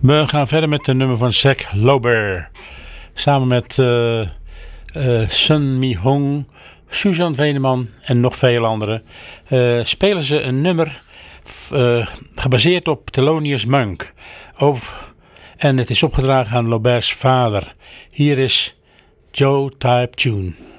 We gaan verder met een nummer van Zach Lober. Samen met Sun Mi Hong, Suzanne Veneman en nog veel anderen spelen ze een nummer gebaseerd op Thelonious Monk. En het is opgedragen aan Lober's vader. Hier is Joe Type Tune.